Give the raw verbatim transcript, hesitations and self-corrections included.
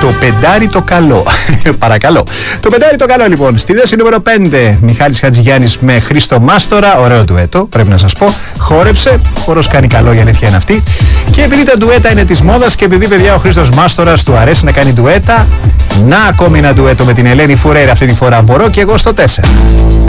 Το πεντάρι το καλό. Παρακαλώ. Το πεντάρι το καλό λοιπόν. Στη θέση νούμερο πέντε, Μιχάλης Χατζηγιάννης με Χρήστο Μάστορα. Ωραίο ντουέτο, πρέπει να σας πω. Χόρεψε. Χορός κάνει καλό, η αλήθεια είναι αυτή. Και επειδή τα ντουέτα είναι της μόδας και επειδή, παιδιά, ο Χρήστος Μάστορας του αρέσει να κάνει ντουέτα, να ακόμη ένα ντουέτο με την Ελένη Φουρέιρα αυτή τη φορά. Μπορώ και εγώ στο τέσσερα.